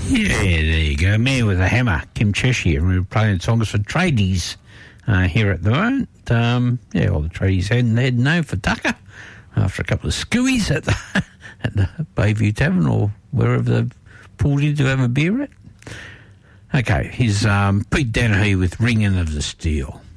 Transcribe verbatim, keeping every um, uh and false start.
Yeah, there you go. Man with a Hammer, Kim Cheshire. We were playing songs for tradies uh, here at the moment. Um, yeah, all the tradies heading, heading home for Tucker after a couple of skewies at the, at the Bayview Tavern or wherever they've pulled in to have a beer at. Okay, here's um, Pete Dennehy with Ringing of the Steel.